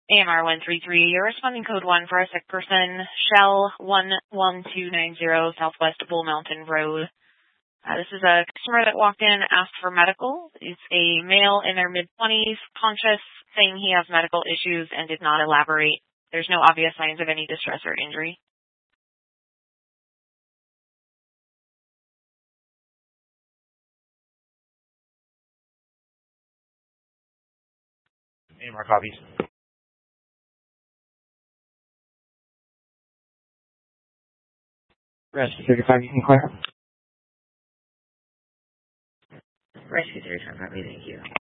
AMR 133, your responding code 1 for a sick person, Shell 11290 Southwest Bull Mountain Road. This is a customer that walked in, asked for medical. It's a male in their mid-20s, conscious, saying he has medical issues and did not elaborate. There's no obvious signs of any distress or injury. AMR copies. Rescue 35, you can clear. Rescue 35, copy, thank you.